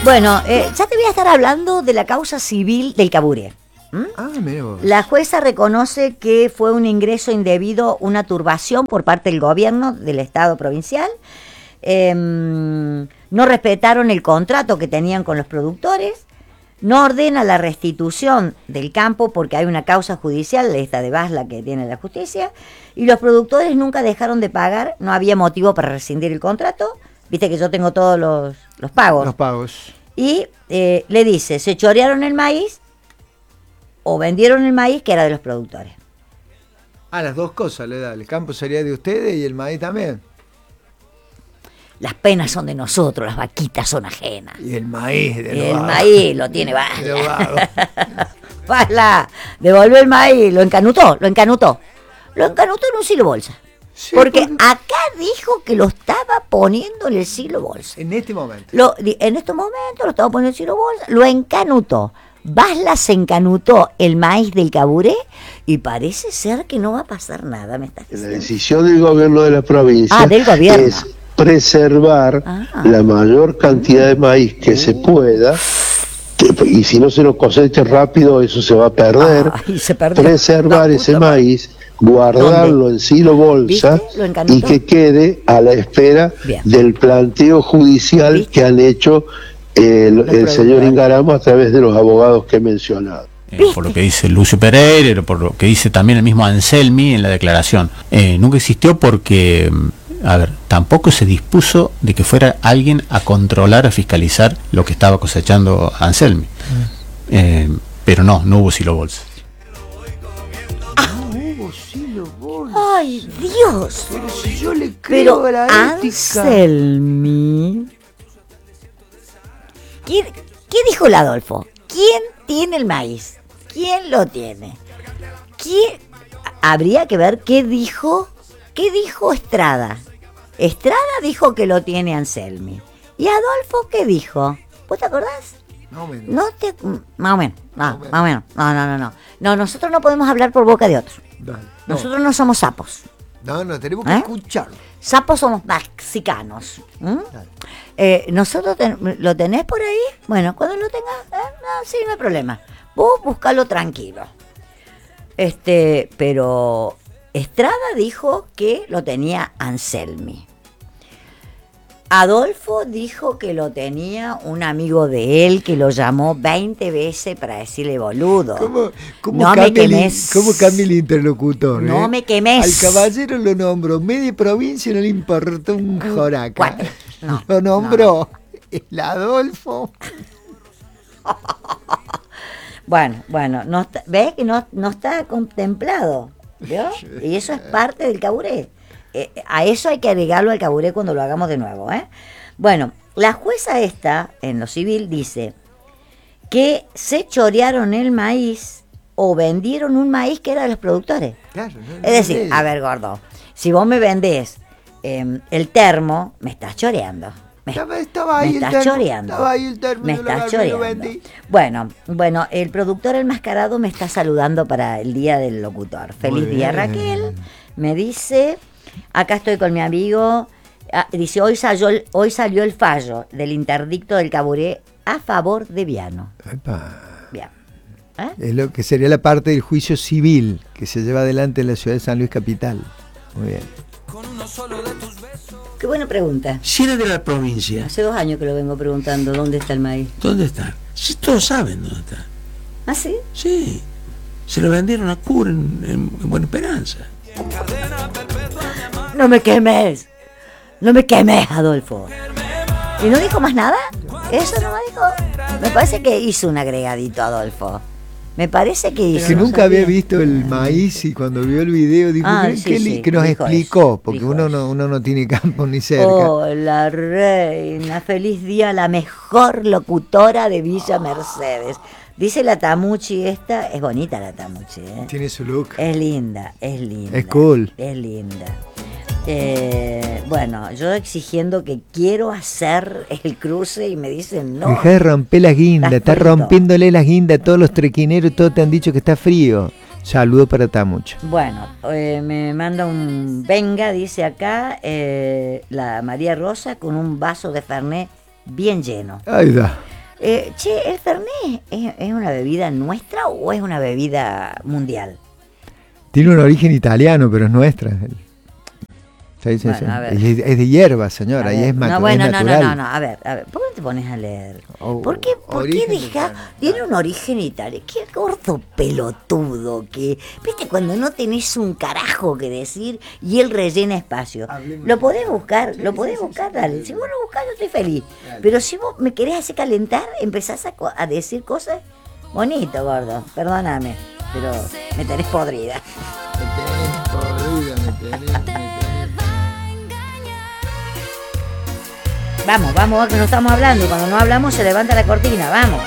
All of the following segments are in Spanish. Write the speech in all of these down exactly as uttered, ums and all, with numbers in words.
Bueno, eh, ya te voy a estar hablando de la causa civil del Caburé. ¿Mm? Ah, mira vos. La jueza reconoce que fue un ingreso indebido, una turbación por parte del gobierno del Estado provincial. Eh, no respetaron el contrato que tenían con los productores. No ordena la restitución del campo porque hay una causa judicial, esta de Basla que tiene la justicia. Y los productores nunca dejaron de pagar, no había motivo para rescindir el contrato. Viste que yo tengo todos los, los pagos. Los pagos. Y eh, le dice, se chorearon el maíz o vendieron el maíz que era de los productores. Ah, las dos cosas le da. El campo sería de ustedes y el maíz también. Las penas son de nosotros, las vaquitas son ajenas. Y el maíz de Y los el vagos. maíz lo tiene De los Basla. vagos. Basla, devolvió el maíz, lo encanutó, lo encanutó. Lo encanutó en un silo bolsa. Sí, porque porque- acá dijo que lo estaba poniendo en el silo bolsa. En este momento. Lo, di- en estos momentos lo estaba poniendo en el silo bolsa, lo encanutó. Basla se encanutó el maíz del Caburé y parece ser que no va a pasar nada, me estás La diciendo. decisión del gobierno de la provincia Ah, del gobierno. es preservar Ah. la mayor cantidad de maíz que se pueda, que- y si no se lo cosecha rápido eso se va a perder. Ay, se perdió. Preservar La ese puta madre. maíz, guardarlo ¿Dónde? en silo bolsa ¿Viste? Lo encanutó. y que quede a la espera Bien. del planteo judicial ¿Viste? que han hecho eh, el, Los el señor productores. Ingaramo a través de los abogados que he mencionado. Eh, por lo que dice Lucio Pereira, por lo que dice también el mismo Anselmi en la declaración. Eh, nunca existió porque, mm, a ver, tampoco se dispuso de que fuera alguien a controlar, a fiscalizar lo que estaba cosechando Anselmi. Eh, pero no, no hubo silo bolsa. Hugo Silo Bolsa. Ay, Dios. Pero si yo le creo Pero a la ética. Anselmi. ¿Quién, ¿Qué dijo el Adolfo? ¿Quién tiene el maíz? ¿Quién lo tiene? ¿Quién? Habría que ver qué dijo, qué dijo Estrada. Estrada dijo que lo tiene Anselmi. ¿Y Adolfo qué dijo? ¿Vos te acordás? No, me- No te... Más o menos. No, más o menos. No, no, no, no. No, nosotros no podemos hablar por boca de otros. Dale. No, Nosotros no somos sapos. no, no, tenemos que ¿Eh? escucharlo. Sapos somos mexicanos. ¿m? Dale. Eh, ¿Nosotros ten- lo tenés por ahí? Bueno, cuando lo tengas, eh, no, sí, no hay problema. Vos buscalo tranquilo. Este, pero Estrada dijo que lo tenía Anselmi. Adolfo dijo que lo tenía un amigo de él que lo llamó veinte veces para decirle boludo. ¿Cómo, cómo No me cambia el in- quemes. ¿Cómo cambia el interlocutor? No eh? me quemes. Al caballero lo nombró, media provincia no le importó un joraca. cuatro. No, lo nombró el Adolfo. Bueno, bueno, no está- ¿ves que no, no está contemplado? ¿Vio? Y eso es parte del Caburé. Eh, a eso hay que agregarlo al Caburé cuando lo hagamos de nuevo, ¿eh? Bueno, la jueza esta, en lo civil, dice que se chorearon el maíz o vendieron un maíz que era de los productores. Claro, no, no Es decir, sé. a ver, gordo, si vos me vendés eh, el termo, me estás choreando. Me, Estaba, estaba me ahí el estás termo, choreando. Estaba ahí el termo, Me yo lo estás agarré y lo choreando. vendí. Bueno, bueno, el productor enmascarado me está saludando para el día del locutor. Feliz Muy día, bien. Raquel. Me dice, acá estoy con mi amigo. Ah, dice, hoy salió, el- hoy salió el fallo del interdicto del Caburé a favor de Viano. Epa. Bien. ¿Eh? Es lo que sería la parte del juicio civil que se lleva adelante en la ciudad de San Luis Capital. Muy bien. Qué buena pregunta. Si era de la provincia, Hace dos años que lo vengo preguntando, ¿dónde está el maíz? ¿dónde está? Si todos saben dónde está. ¿Ah, sí? Sí, se lo vendieron a Cura en, en- en Buena Esperanza. No me quemes. No me quemes, Adolfo. ¿Y no dijo más nada? ¿Eso no me dijo? Me parece que hizo un agregadito, Adolfo. Me parece que hizo. Que no nunca había sabía. visto el maíz y cuando vio el video dijo Ah, "Miren sí, qué li-", sí, que nos dijo explicó, eso, porque dijo uno eso. no, uno no tiene campo ni cerca. Oh, la reina, feliz día, la mejor locutora de Villa Mercedes. Dice la Tamuchi esta, es bonita la Tamuchi, ¿eh? Tiene su look. Es linda, es linda. Es cool. Es linda. Eh, bueno, yo exigiendo que quiero hacer el cruce y me dicen no. Deja de romper las guindas, Estás está frito. rompiéndole las guindas a todos los trequineros, todos te han dicho que está frío. Saludo para Tamucho. Bueno, eh, me manda un venga, dice acá, eh, la María Rosa con un vaso de Fernet bien lleno. Ahí da. Eh, che, ¿el Fernet es, es una bebida nuestra o es una bebida mundial? Tiene un origen italiano, pero es nuestra. Sí, sí, Bueno, sí. a ver. Es, es de hierba, señora, A y ver, es, matu- no, bueno, es no, natural. no, no, no, a ver, a ver, ¿por qué te pones a leer? Oh, ¿Por qué, por qué origen deja? italiano. Tiene un origen italiano. Qué gordo pelotudo que, viste, cuando no tenés un carajo que decir y él rellena espacio. Hablemos. Lo podés buscar, Sí, lo sí, podés sí, buscar, sí, dale. sí, Si sí. vos lo buscás, yo estoy feliz. Dale. Pero si vos me querés hacer calentar, empezás a, co- a decir cosas bonito, gordo. Perdóname, pero me tenés podrida. Me tenés podrida, me tenés, me tenés. Vamos, vamos, va, que no estamos hablando. Cuando no hablamos se levanta la cortina, vamos.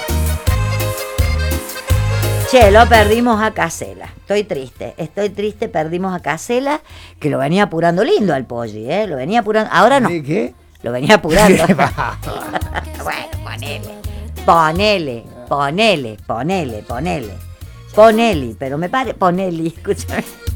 Che, lo perdimos a Casela. Estoy triste, estoy triste, perdimos a Casela, que lo venía apurando lindo al Poggi, ¿eh? Lo venía apurando. Ahora no, ¿De qué? lo venía apurando. Bueno, ponele, ponele, ponele, ponele, ponele. Ponele, pero me pare, ponele, escúchame.